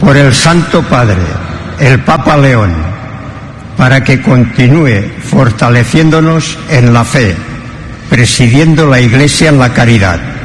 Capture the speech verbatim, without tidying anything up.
por el Santo Padre, el Papa León, para que continúe fortaleciéndonos en la fe, presidiendo la Iglesia en la caridad.